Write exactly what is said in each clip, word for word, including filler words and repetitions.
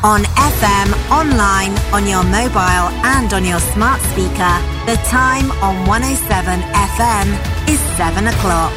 On F M, online, on your mobile and on your smart speaker. The time on one oh seven F M is seven o'clock.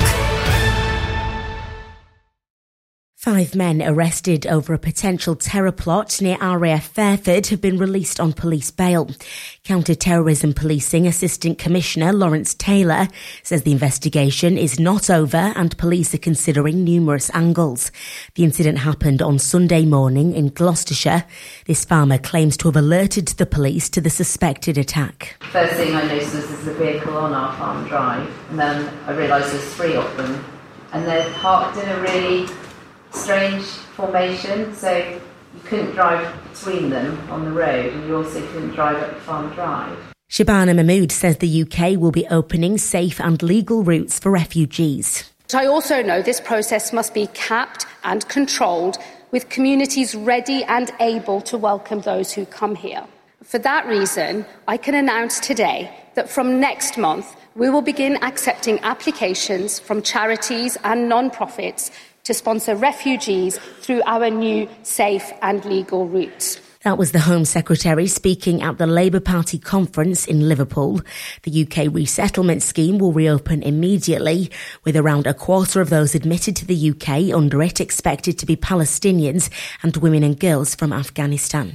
Five men arrested over a potential terror plot near R A F Fairford have been released on police bail. Counter-Terrorism Policing Assistant Commissioner Lawrence Taylor says the investigation is not over and police are considering numerous angles. The incident happened on Sunday morning in Gloucestershire. This farmer claims to have alerted the police to the suspected attack. First thing I noticed was there's a vehicle on our farm drive, and then I realised there's three of them, and they're parked in a really strange formation, so you couldn't drive between them on the road, and you also couldn't drive up the farm drive. Shabana Mahmood says the U K will be opening safe and legal routes for refugees. I also know this process must be capped and controlled, with communities ready and able to welcome those who come here. For that reason, I can announce today that from next month we will begin accepting applications from charities and non-profits to sponsor refugees through our new safe and legal routes. That was the Home Secretary speaking at the Labour Party conference in Liverpool. The U K resettlement scheme will reopen immediately, with around a quarter of those admitted to the U K under it expected to be Palestinians and women and girls from Afghanistan.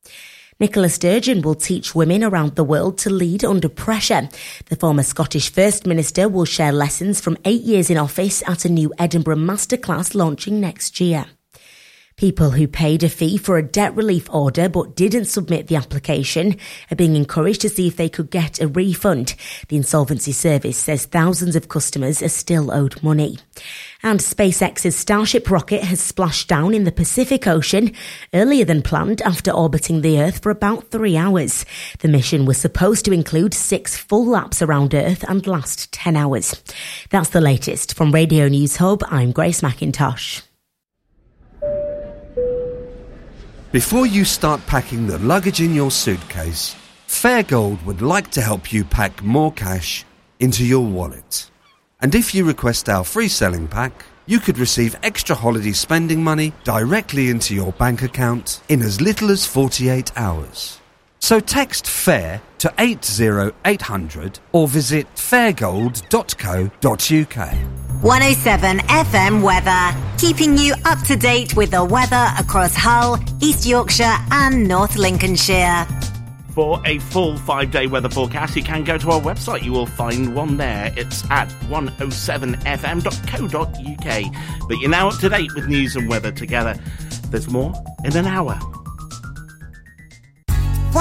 Nicola Sturgeon will teach women around the world to lead under pressure. The former Scottish First Minister will share lessons from eight years in office at a new Edinburgh masterclass launching next year. People who paid a fee for a debt relief order but didn't submit the application are being encouraged to see if they could get a refund. The Insolvency Service says thousands of customers are still owed money. And SpaceX's Starship rocket has splashed down in the Pacific Ocean earlier than planned after orbiting the Earth for about three hours. The mission was supposed to include six full laps around Earth and last ten hours. That's the latest. From Radio News Hub, I'm Grace McIntosh. Before you start packing the luggage in your suitcase, Fairgold would like to help you pack more cash into your wallet. And if you request our free selling pack, you could receive extra holiday spending money directly into your bank account in as little as forty-eight hours. So text FAIR to eight zero eight hundred or visit fairgold dot co dot uk. one oh seven F M weather, keeping you up to date with the weather across Hull, East Yorkshire and North Lincolnshire. For a full five-day weather forecast, you can go to our website. You will find one there. It's at one oh seven f m dot co dot uk. But you're now up to date with news and weather together. There's more in an hour.